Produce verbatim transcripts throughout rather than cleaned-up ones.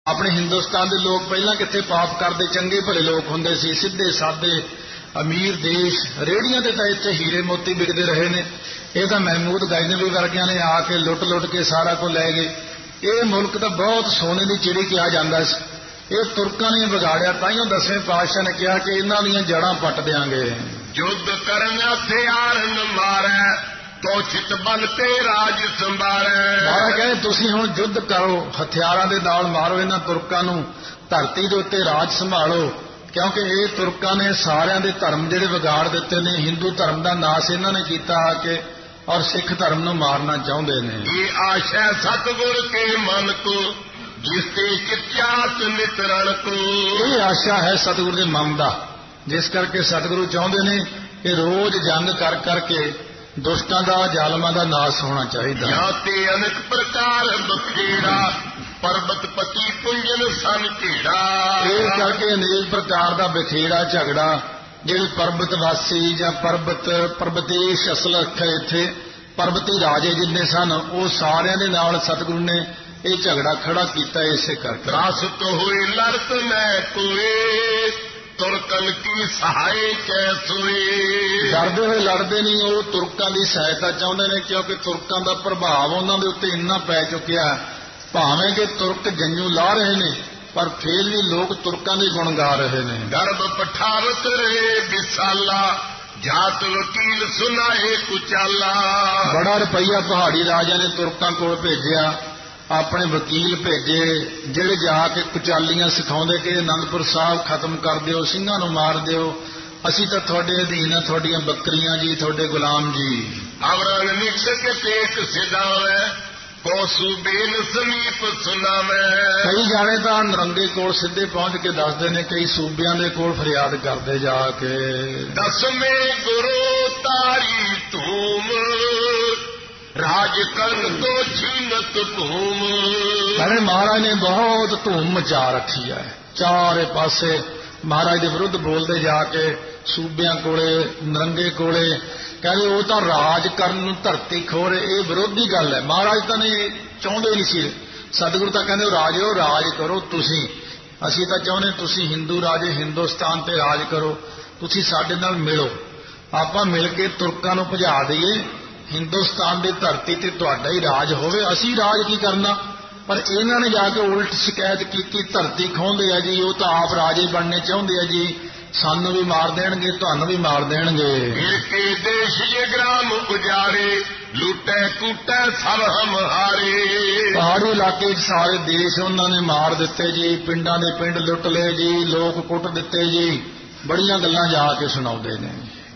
ਆਪਣੇ ਹਿੰਦੁਸਤਾਨ ਦੇ ਲੋਕ ਪਹਿਲਾਂ ਕਿੱਥੇ ਪਾਪ ਕਰਦੇ, ਚੰਗੇ ਭਲੇ ਲੋਕ ਹੁੰਦੇ ਸੀ, ਸਿੱਧੇ ਸਾਦੇ ਅਮੀਰ ਦੇਸ਼। ਰੇਹੜੀਆਂ ਤੇ ਤਾਂ ਇੱਥੇ ਹੀਰੇ ਮੋਤੀ ਵਿਕਦੇ ਰਹੇ ਨੇ। ਇਹ ਤਾਂ ਮਹਿਮੂਦ ਗਜ਼ਨਵੀ ਵਰਗਿਆਂ ਨੇ ਆ ਕੇ ਲੁੱਟ ਲੁੱਟ ਕੇ ਸਾਰਾ ਕੁਝ ਲੈ ਗਏ। ਇਹ ਮੁਲਕ ਤਾਂ ਬਹੁਤ ਸੋਨੇ ਦੀ ਚਿੜੀ ਕਿਹਾ ਜਾਂਦਾ ਸੀ। ਇਹ ਤੁਰਕਾਂ ਨੇ ਵਿਗਾੜਿਆ। ਤਾਈਓ ਦਸਵੇਂ ਪਾਤਸ਼ਾਹ ਨੇ ਕਿਹਾ ਕਿ ਇਹਨਾਂ ਦੀਆਂ ਜੜ੍ਹਾਂ ਪੱਟ ਦਿਆਂਗੇ। ਯੁੱਧ ਕਰਨ ਹਥਿਆਰ ਨ ਮਾਰੈ, ਤੋ ਚਿਤ ਬਲ ਤੇ ਰਾਜ ਸੰਭਾਰੈ। ਮਹਾਰਾਜ ਕਹਿੰਦੇ ਤੁਸੀਂ ਹੁਣ ਯੁੱਧ ਕਰੋ, ਹਥਿਆਰਾਂ ਦੇ ਨਾਲ ਮਾਰੋ ਇਹਨਾਂ ਤੁਰਕਾਂ ਨੂੰ, ਧਰਤੀ ਦੇ ਉੱਤੇ ਰਾਜ ਸੰਭਾਲੋ। ਕਿਉਂਕਿ ਇਹ ਤੁਰਕਾਂ ਨੇ ਸਾਰਿਆਂ ਦੇ ਧਰਮ ਜਿਹੜੇ ਵਿਗਾੜ ਦਿੱਤੇ ਨੇ। ਹਿੰਦੂ ਧਰਮ ਦਾ ਨਾਸ ਇਹਨਾਂ ਨੇ ਕੀਤਾ ਆ ਕੇ, ਔਰ ਸਿੱਖ ਧਰਮ ਨੂੰ ਮਾਰਨਾ ਚਾਹੁੰਦੇ ਨੇ। ਇਹ ਆਸ਼ਾ ਸਤਿਗੁਰ ਕੇ ਮਨ ਕੋ, ਜਿਸ ਤੇ ਕਿਤਿਆਤ ਨਿਤਰਣ ਕੋ। ਇਹ ਆਸ਼ਾ ਹੈ ਸਤਿਗੁਰ ਦੇ ਮਨ ਦਾ, ਜਿਸ ਕਰਕੇ ਸਤਿਗੁਰੂ ਚਾਹੁੰਦੇ ਨੇ ਕਿ ਰੋਜ਼ ਜੰਗ ਕਰ ਕਰਕੇ ਦੁਸ਼ਟਾਂ ਦਾ, ਜ਼ਾਲਮਾਂ ਦਾ ਨਾਸ ਹੋਣਾ ਚਾਹੀਦਾ। ਜਾਂ ਤੇ ਅਨੇਕ ਪ੍ਰਕਾਰ ਬਖੇੜਾ, ਪਰਬਤ ਪਤੀ ਪੁੰਜਨ ਸਨ ਢੇੜਾ। ਇਹ ਕਰਕੇ ਅਨੇਕ ਪ੍ਰਕਾਰ ਦਾ ਬਖੇੜਾ ਝਗੜਾ, ਜਿਹੜੇ ਪਰਬਤ ਵਾਸੀ ਜਾਂ ਪਰਬਤ ਪਰਬਤੇਸ਼ ਅਸਲ ਅੱਖਰ ਇੱਥੇ ਪਰਬਤੀ ਰਾਜੇ ਜਿੰਨੇ ਸਨ, ਉਹ ਸਾਰਿਆਂ ਦੇ ਨਾਲ ਸਤਿਗੁਰੂ ਨੇ ਇਹ ਝਗੜਾ ਖੜਾ ਕੀਤਾ। ਇਸੇ ਕਰਕੇ ਰਾਸਤ ਹੋਏ ਲੜਤ ਮੈਂ ਕੋਏ, ਤੁਰਕਨ ਕੀ ਸਹਾਇ ਕੈ ਸੋਏ। ਡਰਦੇ ਹੋਏ ਲੜਦੇ ਨਹੀਂ, ਉਹ ਤੁਰਕਾਂ ਦੀ ਸਹਾਇਤਾ ਚਾਹੁੰਦੇ ਨੇ। ਕਿਉਂਕਿ ਤੁਰਕਾਂ ਦਾ ਪ੍ਰਭਾਵ ਉਹਨਾਂ ਦੇ ਉੱਤੇ ਇੰਨਾ ਪੈ ਚੁੱਕਿਆ, ਭਾਵੇਂ ਕਿ ਤੁਰਕ ਜੰਜੂ ਲਾ ਰਹੇ ਨੇ, ਪਰ ਫੇਰ ਵੀ ਲੋਕ ਤੁਰਕਾਂ ਦੇ ਗੁਣ ਗਾ ਰਹੇ ਨੇ। ਗਰਭ ਪਠਾਰਤ ਰਹੇ ਵਿਸਾਲਾ, ਜਾਤ ਵਕੀਲ ਸੁਨਾਏ ਕੁਚਾਲਾ। ਬੜਾ ਰੁਪਈਆ ਪਹਾੜੀ ਰਾਜਿਆਂ ਨੇ ਤੁਰਕਾਂ ਕੋਲ ਭੇਜਿਆ, ਆਪਣੇ ਵਕੀਲ ਭੇਜੇ, ਜਿਹੜੇ ਜਾ ਕੇ ਕੁਚਾਲੀਆਂ ਸਿਖਾਉਂਦੇ ਕਿ ਅਨੰਦਪੁਰ ਸਾਹਿਬ ਖਤਮ ਕਰ ਦਿਓ, ਸਿੰਘਾਂ ਨੂੰ ਮਾਰ ਦਿਓ, ਅਸੀਂ ਤਾਂ ਤੁਹਾਡੇ ਅਧੀਨ ਹਾਂ, ਤੁਹਾਡੀਆਂ ਬੱਕਰੀਆਂ ਜੀ, ਤੁਹਾਡੇ ਗੁਲਾਮ ਜੀ। ਅਵਰਨ ਨਿਕਸ ਕੇ ਟੇਕ ਸਿਧਾਵੇ, ਕੋ ਸੂਬੇਨ ਸਮੀਪ ਸੁਨਾਵੇ। ਕਈ ਜਾਣੇ ਤਾਂ ਨਰੰਗੇ ਕੋਲ ਸਿੱਧੇ ਪਹੁੰਚ ਕੇ ਦੱਸਦੇ ਨੇ, ਕਈ ਸੂਬਿਆਂ ਦੇ ਕੋਲ ਫਰਿਆਦ ਕਰਦੇ ਜਾ ਕੇ। ਦਸਵੇਂ ਗੁਰੂ ਤਾਰੀ ਧੂਮ, ਰਾਜ ਕਰਨ ਤੋਂ ਛੀਨਤ ਭੂਮ। ਕਹਿੰਦੇ ਮਹਾਰਾਜ ਨੇ ਬਹੁਤ ਧੂਮ ਮਚਾ ਰੱਖੀ ਹੈ। ਚਾਰੇ ਪਾਸੇ ਮਹਾਰਾਜ ਦੇ ਵਿਰੁੱਧ ਬੋਲਦੇ ਜਾ ਕੇ ਸੂਬਿਆਂ ਕੋਲੇ, ਨਰੰਗੇ ਕੋਲੇ। ਕਹਿੰਦੇ ਉਹ ਤਾਂ ਰਾਜ ਕਰਨ ਨੂੰ ਧਰਤੀ ਖੋਰੇ। ਇਹ ਵਿਰੋਧੀ ਗੱਲ ਹੈ। ਮਹਾਰਾਜ ਤਾਂ ਨੇ ਚਾਹੁੰਦੇ ਨਹੀਂ ਸੀ। ਸਤਿਗੁਰੂ ਤਾਂ ਕਹਿੰਦੇ ਰਾਜੋ ਰਾਜ ਕਰੋ ਤੁਸੀਂ, ਅਸੀਂ ਤਾਂ ਚਾਹੁੰਦੇ ਤੁਸੀਂ ਹਿੰਦੂ ਰਾਜੇ ਹਿੰਦੁਸਤਾਨ ਤੇ ਰਾਜ ਕਰੋ, ਤੁਸੀਂ ਸਾਡੇ ਨਾਲ ਮਿਲੋ, ਆਪਾਂ ਮਿਲ ਕੇ ਤੁਰਕਾਂ ਨੂੰ ਭਜਾ ਦਈਏ, ਹਿੰਦੁਸਤਾਨ ਦੀ ਧਰਤੀ ਤੇ ਤੁਹਾਡਾ ਹੀ ਰਾਜ ਹੋਵੇ, ਅਸੀਂ ਰਾਜ ਕੀ ਕਰਨਾ। ਪਰ ਇਹਨਾਂ ਨੇ ਜਾ ਕੇ ਉਲਟ ਸ਼ਿਕਾਇਤ ਕੀਤੀ, ਧਰਤੀ ਖੋਹਦੇ ਆ ਜੀ, ਉਹ ਤਾਂ ਆਪ ਰਾਜੇ ਬਣਨੇ ਚਾਹੁੰਦੇ ਆ ਜੀ, ਸਾਨੂੰ ਵੀ ਮਾਰ ਦੇਣਗੇ, ਤੁਹਾਨੂੰ ਵੀ ਮਾਰ ਦੇਣਗੇ। ਫਿਰ ਕੇ ਦੇਸ਼ ਜੇ ਗ੍ਰਾਮ ਉਜਾੜੇ, ਲੁੱਟੇ ਕੁੱਟੇ ਸਭ ਹਮਾਰੇ। ਪਹਾੜੀ ਇਲਾਕੇ 'ਚ ਸਾਰੇ ਦੇਸ਼ ਉਹਨਾਂ ਨੇ ਮਾਰ ਦਿੱਤੇ ਜੀ, ਪਿੰਡਾਂ ਦੇ ਪਿੰਡ ਲੁੱਟ ਲਏ ਜੀ, ਲੋਕ ਕੁੱਟ ਦਿੱਤੇ ਜੀ। ਬੜੀਆਂ ਗੱਲਾਂ ਜਾ ਕੇ ਸੁਣਾਉਂਦੇ ਨੇ।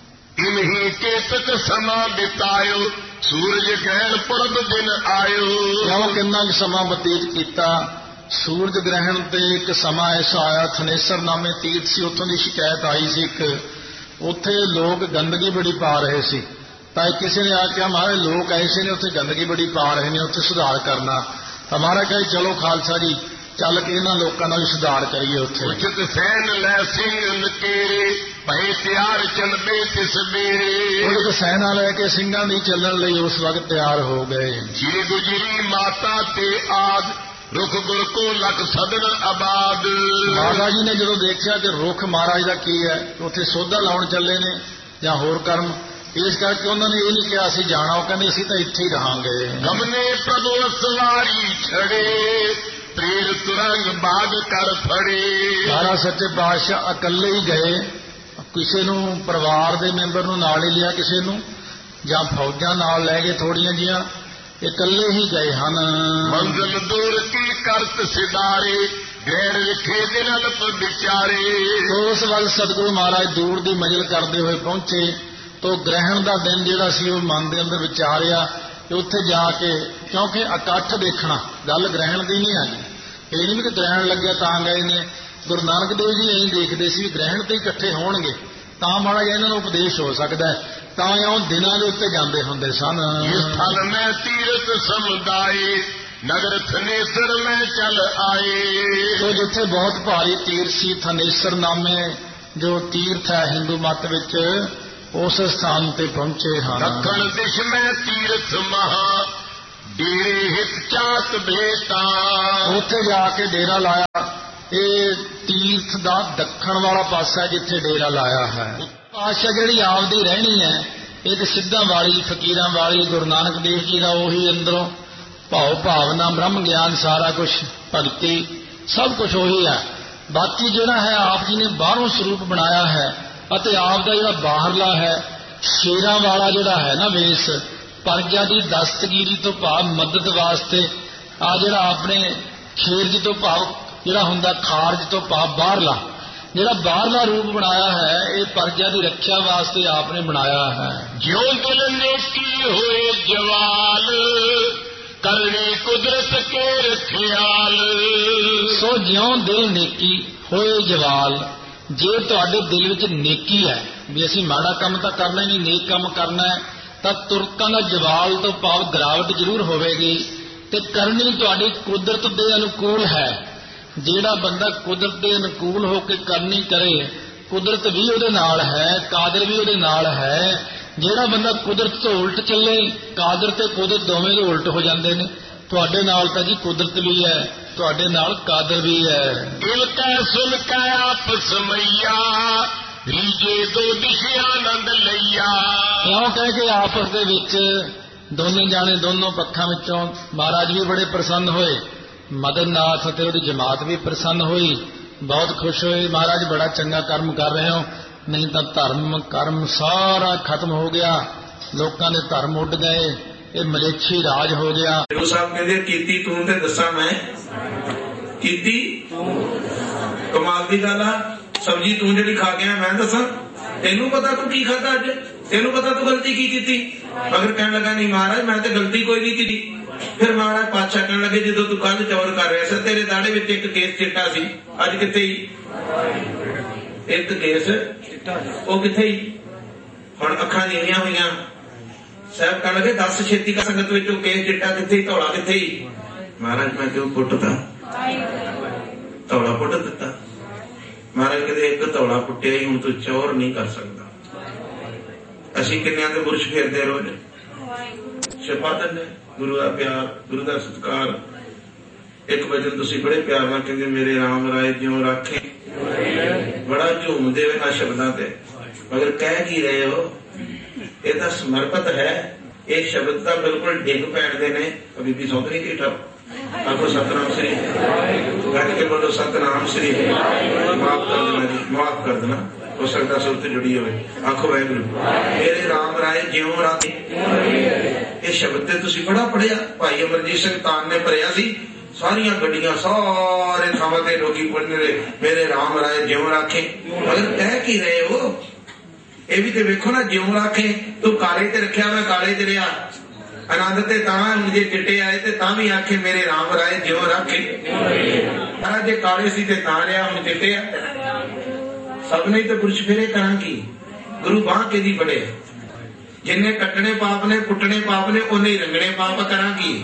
ਇਨਹੀ ਕੇਤਕ ਸਮਾਂ ਬਿਤਾਇਓ, ਸੂਰਜ ਗ੍ਰਹਿਣ ਪੁਰਬ ਦਿਨ ਆਇਓ। ਕਿਉਂ ਕਿੰਨਾ ਕੁ ਸਮਾਂ ਬਤੀਤ ਕੀਤਾ। ਸੂਰਜ ਗ੍ਰਹਿਣ ਤੇ ਇੱਕ ਸਮਾਂ ਐਸਾ ਆਇਆ, ਥਨੇਸਰ ਨਾਮੇ ਤੀਰਥ ਸੀ, ਉੱਥੋਂ ਦੀ ਸ਼ਿਕਾਇਤ ਆਈ ਸੀ ਇੱਕ, ਉੱਥੇ ਲੋਕ ਗੰਦਗੀ ਬੜੀ ਪਾ ਰਹੇ ਸੀ। ਤਾਂ ਕਿਸੇ ਨੇ ਆ ਕੇ ਮਹਾਰਾਜ ਲੋਕ ਐਸੇ ਨੇ ਉੱਥੇ ਗੰਦਗੀ ਬੜੀ ਪਾ ਰਹੇ ਨੇ, ਉੱਥੇ ਸੁਧਾਰ ਕਰਨਾ। ਤਾਂ ਮਹਾਰਾਜ ਕਹੇ ਚਲੋ ਖਾਲਸਾ ਜੀ, ਚੱਲ ਕੇ ਇਹਨਾਂ ਲੋਕਾਂ ਦਾ ਵੀ ਸੁਧਾਰ ਕਰੀਏ ਉੱਥੇ। ਉਚਿਤ ਸੈਨ ਲੈ ਸਿੰਘ ਨਕੇਰੇ, ਭਏ ਤਿਆਰ ਚਲਬੇ ਤਿਸ ਬੇਰੇ। ਉਹ ਸੈਨਾ ਲੈ ਕੇ ਸਿੰਘਾਂ ਦੀ ਚੱਲਣ ਲਈ ਉਸ ਵਕਤ ਤਿਆਰ ਹੋ ਗਏ। ਜੀ ਗੁਜਰੀ ਮਾਤਾ ਤੇ ਆਦ, ਰੁਖ ਗੁਰ ਕੋ ਲਖ ਸਦਨ ਆਬਾਦ। ਮਾਤਾ ਜੀ ਨੇ ਜਦੋਂ ਦੇਖਿਆ ਕਿ ਰੁਖ ਮਹਾਰਾਜ ਦਾ ਕੀ ਹੈ, ਉੱਥੇ ਸੋਧਾ ਲਾਉਣ ਚੱਲੇ ਨੇ ਜਾਂ ਹੋਰ ਕਰਮ, ਇਸ ਕਰਕੇ ਉਹਨਾਂ ਨੇ ਇਹ ਨਹੀਂ ਕਿਹਾ ਅਸੀਂ ਜਾਣਾ, ਉਹ ਕਹਿੰਦੇ ਅਸੀਂ ਤਾਂ ਇੱਥੇ ਹੀ ਰਹਾਂਗੇ। ਗਮਨੇ ਪ੍ਰਭੂ ਸਵਾਰੀ ਛੜੇ, ਤ੍ਰੀਰ ਤੁਰੰਗ ਬਾਗ ਕਰ ਫੜੇ। ਮਹਾਰਾਜ ਸੱਚੇ ਪਾਤਸ਼ਾਹ ਇਕੱਲੇ ਹੀ ਗਏ, ਕਿਸੇ ਨੂੰ ਪਰਿਵਾਰ ਦੇ ਮੈਂਬਰ ਨੂੰ ਨਾਲ ਹੀ ਲਿਆ, ਕਿਸੇ ਨੂੰ ਜਾਂ ਫੌਜਾਂ ਨਾਲ ਲੈ ਗਏ ਥੋੜੀਆਂ ਜੀਆਂ, ਇਕੱਲੇ ਹੀ ਗਏ ਹਨ। ਮੰਜ਼ਲ ਦੂਰ ਕੀ ਕਰਤ ਸਿਦਾਰੇ, ਗੈਰ ਵਿਖੇ ਦਿਨ ਅਲਪ ਵਿਚਾਰੇ। ਉਸ ਵਕਤ ਸਤਿਗੁਰੂ ਮਹਾਰਾਜ ਦੂਰ ਦੀ ਮੰਜ਼ਿਲ ਕਰਦੇ ਹੋਏ ਪਹੁੰਚੇ, ਤੋਂ ਗ੍ਰਹਿਣ ਦਾ ਦਿਨ ਜਿਹੜਾ ਸੀ ਉਹ ਮਨ ਦੇ ਅੰਦਰ ਵਿਚਾਰਿਆ ਤੇ ਉੱਥੇ ਜਾ ਕੇ, ਕਿਉਂਕਿ ਇਕੱਠ ਦੇਖਣਾ ਗੱਲ ਗ੍ਰਹਿਣ ਦੀ ਨਹੀਂ ਆਈ। ਇਹ ਨਹੀਂ ਵੀ ਗ੍ਰਹਿਣ ਲੱਗਿਆ ਤਾਂ ਗਏ ਨੇ। ਗੁਰੂ ਨਾਨਕ ਦੇਵ ਜੀ ਇਹੀ ਦੇਖਦੇ ਸੀ ਵੀ ਗ੍ਰਹਿਣ ਤੇ ਇਕੱਠੇ ਹੋਣਗੇ ਤਾਂ ਮਾੜਾ ਜਿਹਾ ਇਹਨਾਂ ਨੂੰ ਉਪਦੇਸ਼ ਹੋ ਸਕਦਾ ਹੈ, ਤਾਂ ਉਹ ਦਿਨਾਂ ਦੇ ਉੱਤੇ ਜਾਂਦੇ ਹੁੰਦੇ ਸਨ। ਇਸ ਥਲ ਮੈਂ ਤੀਰਥ ਸਮੁਦਾਏ, ਨਗਰ ਥਨੇਸਰ ਮੈਂ ਚੱਲ ਆਏ। ਤੋ ਜਿੱਥੇ ਬਹੁਤ ਭਾਰੀ ਤੀਰਥ ਸੀ, ਥਨੇਸਰ ਨਾਮੇ ਜੋ ਤੀਰਥ ਹੈ ਹਿੰਦੂ ਮਤ ਵਿੱਚ, ਉਸ ਸਥਾਨ ਤੇ ਪਹੁੰਚੇ ਹਨ। ਦੱਖਣ ਦਿਸ਼ ਮੈਂ ਤੀਰਥ ਮਹਾ, ਡੇਰੇ ਹਿਤ ਚਾਤ ਭੇਟਾ। ਉੱਥੇ ਜਾ ਕੇ ਡੇਰਾ ਲਾਇਆ। ਇਹ ਤੀਰਥ ਦਾ ਦੱਖਣ ਵਾਲਾ ਪਾਸਾ ਜਿੱਥੇ ਡੇਰਾ ਲਾਇਆ ਹੈ। ਪਾਤਸ਼ਾਹ ਜਿਹੜੀ ਆਪਦੀ ਰਹਿਣੀ ਹੈ ਇਹ ਤੇ ਸਿੱਧਾਂ ਵਾਲੀ, ਫਕੀਰਾਂ ਵਾਲੀ, ਗੁਰੂ ਨਾਨਕ ਦੇਵ ਜੀ ਦਾ ਉਹੀ ਅੰਦਰੋਂ ਭਾਵ ਭਾਵਨਾ, ਬ੍ਰਹਮ ਗਿਆਨ, ਸਾਰਾ ਕੁਝ, ਭਗਤੀ, ਸਭ ਕੁਝ ਉਹੀ ਹੈ। ਬਾਕੀ ਜਿਹੜਾ ਹੈ ਆਪ ਜੀ ਨੇ ਬਾਹਰੋਂ ਸਰੂਪ ਬਣਾਇਆ ਹੈ ਅਤੇ ਆਪ ਦਾ ਜਿਹੜਾ ਬਾਹਰਲਾ ਹੈ ਸ਼ੇਰਾਂ ਵਾਲਾ ਜਿਹੜਾ ਹੈ ਨਾ ਵੇਸ, ਪਰਜਾ ਦੀ ਦਸਤਗੀਰੀ ਤੋਂ ਭਾਵ ਮਦਦ ਵਾਸਤੇ, ਆ ਜਿਹੜਾ ਆਪਣੇ ਖੇਰਜ ਤੋਂ ਭਾਵ ਜਿਹੜਾ ਹੁੰਦਾ ਖਾਰਜ ਤੋਂ ਭਾਵ ਬਾਹਰਲਾ, ਜਿਹੜਾ ਬਾਹਰਲਾ ਰੂਪ ਬਣਾਇਆ ਹੈ ਇਹ ਪਰਜਾ ਦੀ ਰੱਖਿਆ ਵਾਸਤੇ ਆਪ ਨੇ ਬਣਾਇਆ ਹੈ। ਜਿਉਂ ਦਿਲ ਨੇਕੀ ਹੋਏ ਜਵਾਲ, ਕਰਨੀ ਕੁਦਰਤ ਕੇ ਖਿਆਲ। ਸੋ ਜਿਉਂ ਦਿਲ ਨੇਕੀ ਹੋਏ ਜਵਾਲ, ਜੇ ਤੁਹਾਡੇ ਦਿਲ ਵਿੱਚ ਨੇਕੀ ਹੈ ਵੀ ਅਸੀਂ ਮਾੜਾ ਕੰਮ ਤਾਂ ਕਰਨਾ ਹੀ ਨਹੀਂ, ਨੇਕ ਕੰਮ ਕਰਨਾ ਹੈ, ਤਾਂ ਤੁਰਕਾਂ ਦਾ ਜਵਾਲ ਤੋਂ ਭਾਵ ਗਿਰਾਵਟ ਜ਼ਰੂਰ ਹੋਵੇਗੀ। ਤੇ ਕਰਨੀ ਤੁਹਾਡੀ ਕੁਦਰਤ ਦੇ ਅਨੁਕੂਲ ਹੈ। ਜਿਹੜਾ ਬੰਦਾ ਕੁਦਰਤ ਦੇ ਅਨੁਕੂਲ ਹੋ ਕੇ ਕਰਨੀ ਕਰੇ, ਕੁਦਰਤ ਵੀ ਉਹਦੇ ਨਾਲ ਹੈ, ਕਾਦਰ ਵੀ ਉਹਦੇ ਨਾਲ ਹੈ। ਜਿਹੜਾ ਬੰਦਾ ਕੁਦਰਤ ਤੋਂ ਉਲਟ ਚੱਲੇ, ਕਾਦਰ ਤੇ ਕੁਦਰਤ ਦੋਵੇਂ ਦੇ ਉਲਟ ਹੋ ਜਾਂਦੇ ਨੇ। ਤੁਹਾਡੇ ਨਾਲ ਤਾਂ ਜੀ ਕੁਦਰਤ ਵੀ ਹੈ, ਤੁਹਾਡੇ ਨਾਲ ਕਾਦਰ ਵੀ ਹੈ। ਦਿਲ ਕੈ ਸੁਨ ਕੈ ਆਪਸ ਮਈਆ, ਰੀਜੇ ਦੋ ਦਿਸ਼ਾ ਆਨੰਦ ਲਈਆ। ਕਿਉਂ ਕਹਿ ਕੇ ਆਪਸ ਦੇ ਵਿੱਚ ਦੋਨੇ ਜਾਣੇ ਦੋਨੋਂ ਪੱਖਾਂ ਵਿੱਚੋਂ ਮਹਾਰਾਜ ਵੀ ਬੜੇ ਪ੍ਰਸੰਨ ਹੋਏ, ਮਦਨ ਨਾਥ ਅਤੇ ਉਹਦੀ ਜਮਾਤ ਵੀ ਪ੍ਰਸੰਨ ਹੋਈ, ਬਹੁਤ ਖੁਸ਼ ਹੋਏ। ਮਹਾਰਾਜ ਬੜਾ ਚੰਗਾ ਕਰਮ ਕਰ ਰਹੇ ਹੋ, ਨਹੀਂ ਤਾਂ ਧਰਮ ਕਰਮ ਸਾਰਾ ਖਤਮ ਹੋ ਗਿਆ, ਲੋਕਾਂ ਦੇ ਧਰਮ ਉੱਡ ਗਏ, ਇਹ ਮਲੇਛੀ ਰਾਜ ਹੋ ਗਿਆ। ਗੁਰੂ ਸਾਹਿਬ ਕਹਿੰਦੇ ਕੀਤੀ ਤੂੰ ਤੇ ਦੱਸਾਂ ਮੈਂ, ਕੀਤੀ ਕਮਾਲ ਦੀ ਗੱਲ ਆ। ਸਬਜ਼ੀ ਤੂੰ ਜਿਹੜੀ ਖਾ ਗਿਆ ਮੈਂ ਦੱਸਾਂ, ਤੈਨੂੰ ਪਤਾ ਤੂੰ ਕੀ ਖਾਧਾ ਅੱਜ, ਤੈਨੂੰ ਪਤਾ ਤੂੰ ਗਲਤੀ ਕੀ ਕੀਤੀ। ਅਗਰ ਕਹਿਣ ਲੱਗਾ ਨਹੀਂ ਮਹਾਰਾਜ ਮੈਂ ਤੇ ਗਲਤੀ ਕੋਈ ਨਹੀਂ ਕੀਤੀ, ਫਿਰ ਮਹਾਰਾਜ ਪਾਤਸ਼ਾਹ ਕਹਿਣ ਲੱਗੇ ਜਦੋਂ ਤੂੰ ਕੱਲ ਚੌਰ ਕਰ ਰਿਹਾ ਸੀ ਤੇਰੇ ਦਾੜੇ ਵਿੱਚ ਇੱਕ ਕੇਸ ਚਿੱਟਾ ਸੀ, ਅੱਜ ਕਿੱਥੇ ਹੀ ਇੱਕ ਕੇਸ ਉਹ ਕਿੱਥੇ ਹੀ। ਹੁਣ ਅੱਖਾਂ ਨੀਵੀਆਂ ਹੋਈਆਂ, ਸਾਹਿਬ ਕਹਿਣ ਲੱਗੇ ਦੱਸ ਛੇਤੀ ਕਾ ਸੰਗਤ ਵਿੱਚ ਉਹ ਕੇਸ ਚਿੱਟਾ ਕਿੱਥੇ, ਧੌਲਾ ਕਿੱਥੇ ਹੀ। ਮਹਾਰਾਜ ਮੈਂ ਕਿਉਂ ਪੁੱਟਦਾ, ਧੌਲਾ ਪੁੱਟ ਦਿੱਤਾ। ਮਹਾਰਾਜ ਕਹਿੰਦੇ ਇੱਕ ਧੌਲਾ ਪੁੱਟਿਆ ਹੀ, ਹੁਣ ਤੂੰ ਚੌਰ ਨਹੀਂ ਕਰ ਸਕਦਾ। ਅਸੀਂ ਕਿੰਨਿਆਂ ਦੇ ਬੁਰਸ਼ ਫੇਰਦੇ ਰੋਜ਼, ਛਪਾ ਦਿੰਦੇ ਗੁਰੂ ਦਾ ਪਿਆਰ, ਗੁਰੂ ਦਾ ਸਤਿਕਾਰ। ਇੱਕ ਵਚਨ ਤੁਸੀਂ ਬੜੇ ਪਿਆਰ ਨਾਲ ਕਹਿੰਦੇ ਮੇਰੇ ਰਾਮ ਰਾਏ ਜਿਉਂ ਰਾਖੇ, ਬੜਾ ਝੂਮਦੇ ਹੋਏ ਆ ਸ਼ਬਦਾਂ ਤੇ, ਮਗਰ ਕਹਿ ਕੀ ਰਹੇ ਹੋ। ਇਹ ਤਾਂ ਸਮਰਪਿਤ ਹੈ। ਇਹ ਸ਼ਬਦ ਤਾਂ ਬਿਲਕੁਲ ਡਿੱਗ ਪੈਣਦੇ ਨੇ। ਬੀਬੀ ਸੌਂਦ ਨਹੀਂ ਕੀ ਠਾ ਆਖੋ ਸਤਨਾਮ ਸ੍ਰੀ, ਗੱਜ ਕੇ ਬੋਲੋ ਸਤਨਾਮ ਸ੍ਰੀ। ਮਾਫ ਕਰ ਦੇਣਾ ਜੀ, ਮਾਫ ਕਰ ਦੇਣਾ, ਹੋ ਸਕਦਾ ਸੁਰਤ ਜੁੜੀ ਹੋਵੇ। ਆਖੋ ਵਾਹਿਗੁਰੂ ਮੇਰੇ ਰਾਮ ਰਾਏ ਜਿਉਂ ਰਾਖੇ। ਇਹ ਸ਼ਬਦ ਤੇ ਤੁਸੀਂ ਬੜਾ ਪੜਿਆ, ਭਾਈ ਅਮਰਜੀਤ ਸਿੰਘ ਤਾਨ ਨੇ ਭਰਿਆ ਸੀ। ਸਾਰੀਆਂ ਗੱਡੀਆਂ ਸਾਰੇ ਥਾਵਾਂ ਤੇ ਲੋਕੀ ਪੜ੍ਹਦੇ ਰਹੇ ਮੇਰੇ ਰਾਮ ਰਾਏ ਜਿਉਂ ਰਾਖੇ। ਮਗਰ ਕਹਿ ਕੀ ਰਹੇ ਹੋ, ਇਹ ਵੀ ਤੇ ਵੇਖੋ ਨਾ, ਜਿਉਂ ਰਾਖੇ ਤੂੰ ਕਾਲੇ ਤੇ ਰੱਖਿਆ, ਮੈਂ ਕਾਲੇ ਤੇ ਰਿਹਾ। ਆਨੰਦ ਤੇ ਤਾਂ ਜੇ ਚਿੱਟੇ ਆਏ ਤੇ ਤਾਂ ਵੀ ਆਖੇ ਮੇਰੇ ਰਾਮ ਰਾਏ ਜਿਉਂ ਰਾਖੇ। ਜੇ ਕਾਲੇ ਸੀ ਤੇ ਤਾਂ ਰਿਹਾ, ਹੁਣ ਚਿੱਟੇ ਆ। ਸਭ ਨੇ ਤੇ ਬੁਰਸ਼ ਫੇਰੇ ਕਰਾਂ ਕੀ, ਗੁਰੂ ਬਾਂਹ ਕੇ ਦੀ ਬੜੇ। ਜਿੰਨੇ ਕੱਟਣੇ ਪਾਪ ਨੇ, ਕੁੱਟਣੇ ਪਾਪ ਨੇ, ਉਹਨੇ ਹੀ ਰੰਗਣੇ ਪਾਪ ਕਰਾਂ ਕੀ।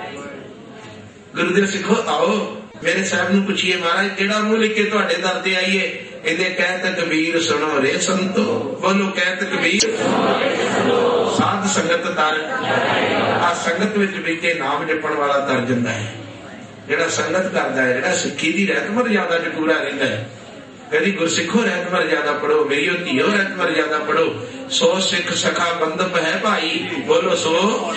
ਗੁਰੂ ਦੇ ਸਿੱਖੋ ਆਓ ਮੇਰੇ ਸਾਹਿਬ ਨੂੰ ਪੁੱਛੀਏ ਮਹਾਰਾਜ ਕਿਹੜਾ ਮੂੰਹ ਲਿਖ ਕੇ ਤੁਹਾਡੇ ਦਰ ਤੇ ਆਈਏ। ਇਹਦੇ ਕਹਿਤ ਕਬੀਰ ਸੁਣੋ ਰੇ ਸੰਤੋ, ਬੋਲੋ ਕਹਿਤ ਕਬੀਰ ਸਾਧ ਸੰਗਤ ਤਰ। ਆ ਸੰਗਤ ਵਿੱਚ ਵੀ ਕੇ ਨਾਮ ਜਪਣ ਵਾਲਾ ਤਰ ਜਾਂਦਾ ਹੈ। ਜਿਹੜਾ ਸੰਗਤ ਕਰਦਾ ਹੈ, ਜਿਹੜਾ ਸਿੱਖੀ ਦੀ ਰਹਿਤ ਮਰਜ਼ਾਦਾ ਚ ਪੂਰਾ ਰਹਿੰਦਾ ਹੈ। ਕਦੀ ਗੁਰਸਿੱਖੋ ਰਹਿਤ ਮਰਜ਼ਾਦਾ ਪੜੋ, ਮੇਰੀ ਉਹ ਧੀਓ ਰਹਿਤ ਮਰਜ਼ਾਦਾ ਪੜੋ। ਸੋ ਸਿੱਖ ਸਖਾ ਬੰਦਪ ਹੈ ਭਾਈ, ਬੋਲੋ ਸੋ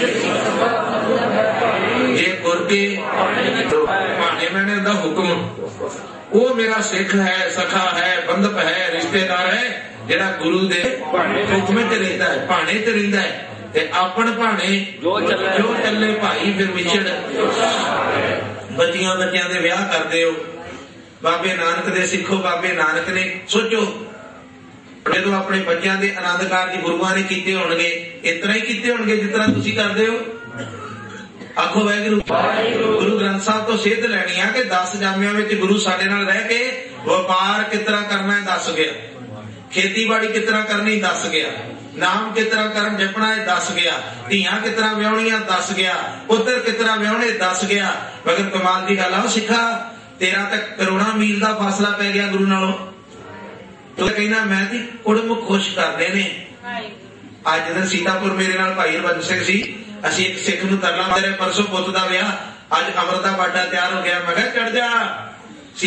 ਜੇ ਗੁਰ ਕੇ ਭਾਣੇ ਮੈਨੇ ਦਾ ਹੁਕਮ, ਉਹ ਮੇਰਾ ਸਿੱਖ ਹੈ, ਸਖਾ ਹੈ, ਬੰਦਪ ਹੈ, ਰਿਸ਼ਤੇਦਾਰ ਹੈ, ਜਿਹੜਾ ਗੁਰੂ ਦੇ ਹੁਕਮ ਚ ਰਹਿੰਦਾ ਹੈ, ਭਾਣੇ ਚ ਰਹਿੰਦਾ ਹੈ। ਤੇ ਆਪਣ ਭਾਣੇ ਜੋ ਚੱਲੇ ਭਾਈ ਫਿਰ ਵਿਛੜ। ਬੱਚੀਆਂ ਬੱਚਿਆਂ ਦੇ ਵਿਆਹ ਕਰਦੇ ਹੋ, ਬਾਬੇ ਨਾਨਕ ਦੇ ਸਿੱਖੋ। ਬਾਬੇ ਨਾਨਕ ਨੇ ਸੋਚੋ ਜਦੋਂ ਆਪਣੇ ਬੱਚਿਆਂ ਦੇ ਆਨੰਦ ਕਾਰਜ ਗੁਰੂਆਂ ਨੇ ਕੀਤੇ ਹੋਣਗੇ, ਇਸ ਤਰ੍ਹਾਂ ਹੀ ਕੀਤੇ ਹੋਣਗੇ ਜਿਸ ਤਰ੍ਹਾਂ ਤੁਸੀਂ ਕਰਦੇ ਹੋ। ਆਖੋ ਵਾਹਿਗੁਰੂ। ਗੁਰੂ ਗ੍ਰੰਥ ਸਾਹਿਬ ਤੋਂ ਸਿੱਧ ਲੈਣੀ ਆ ਕਿ ਦਸ ਜਾਮਿਆਂ ਵਿੱਚ ਗੁਰੂ ਸਾਡੇ ਨਾਲ ਰਹਿ ਕੇ ਵਪਾਰ ਕਿਸ ਤਰ੍ਹਾਂ ਕਰਨਾ ਹੈ ਦੱਸ ਗਿਆ, ਖੇਤੀਬਾੜੀ ਕਿਸ ਤਰ੍ਹਾਂ ਕਰਨੀ ਦੱਸ ਗਿਆ, ਨਾਮ ਕਿਸ ਤਰ੍ਹਾਂ ਕਰਮ ਜਪਣਾ ਹੈ ਦੱਸ ਗਿਆ, ਧੀਆਂ ਕਿਸ ਤਰ੍ਹਾਂ ਵਿਆਹੁਣੀਆਂ ਦੱਸ ਗਿਆ, ਪੁੱਤਰ ਕਿਸ ਤਰ੍ਹਾਂ ਵਿਆਹੁਣੇ ਦੱਸ ਗਿਆ। ਮਗਰ ਕਮਾਲ ਦੀ ਗੱਲ ਆ, ਉਹ ਸਿੱਖਾ ਤੇਰਾ ਤਾਂ ਕਰੋੜਾਂ ਮੀਲ ਦਾ ਫਾਸਲਾ ਪੈ ਗਿਆ ਗੁਰੂ ਨਾਲੋਂ। ਤੂੰ ਕਹਿੰਦਾ ਮੈਂ ਜੀ ਕੁੜਮ ਖੁਸ਼ ਕਰਦੇ ਨੇ। ਅੱਜ ਦਿਨ ਸੀਤਾਪੁਰ ਮੇਰੇ ਨਾਲ ਭਾਈ ਹਰਬੰਸ ਸਿੰਘ ਸੀ, ਅਸੀਂ ਇੱਕ ਸਿੱਖ ਨੂੰ ਤਰਲਾ ਮਾਰਿਆ, ਪਰਸੋਂ ਪੁੱਤ ਦਾ ਵਿਆਹ, ਅੱਜ ਅੰਮ੍ਰਿਤ ਦਾ ਬਾਟਾ ਤਿਆਰ ਹੋ ਗਿਆ। ਮੈਂ ਕਿਹਾ ਚੜ ਜਾ,